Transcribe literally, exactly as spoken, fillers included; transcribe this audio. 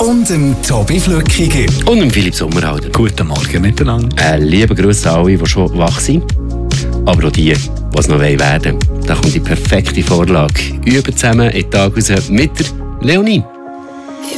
und dem Tobi Flückiger. Und dem Philipp Sommerhalder. Guten Morgen miteinander. Äh, liebe Grüße an alle, die schon wach sind. Aber auch die, die es noch werden wollen. Da kommt die perfekte Vorlage. Üben zusammen in den Tag raus mit der Leonie.